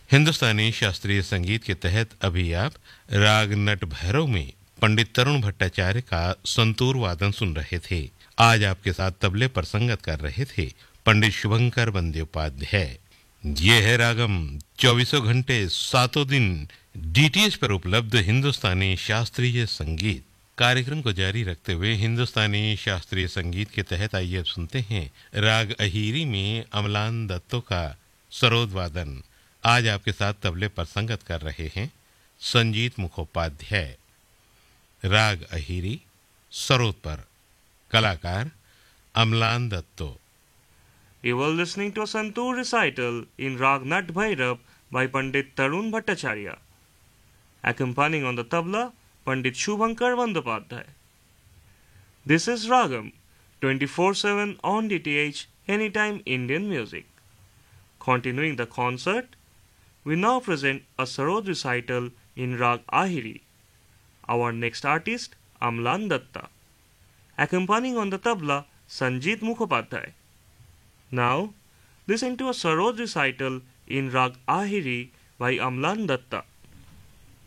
हिंदुस्तानी शास्त्रीय संगीत के तहत अभी आप राग नट भैरव में पंडित तरुण भट्टाचार्य का संतूर वादन सुन रहे थे। आज आपके साथ तबले पर संगत कर रहे थे पंडित शुभंकर बंद्योपाध्याय। ये है रागम, 24 घंटे 7 दिन डीटीएच पर उपलब्ध हिंदुस्तानी शास्त्रीय संगीत। कार्यक्रम को जारी रखते हुए हिंदुस्तानी शास्त्रीय संगीत के तहत आइए अब सुनते हैं राग अहीरी में अमलान दत्तो का सरोद वादन। आज आपके साथ तबले पर संगत कर रहे हैं संजीत मुखोपाध्याय। राग अहीरी सरोद पर, कलाकार अमलान दत्तो। You were listening to a Santoor recital in Rag Nat Bhairav by Pandit Tarun Bhattacharya. Accompanying on the tabla, Pandit Shubhankar Bandyopadhyay. This is Ragam, 24/7 on DTH, Anytime Indian Music. Continuing the concert, we now present a Sarod recital in Rag Ahiri. Our next artist, Amlan Datta. Accompanying on the tabla, Sanjeet Mukhopadhyay. Now, listen to a Sarod recital in Rag Ahiri by Amlan Datta.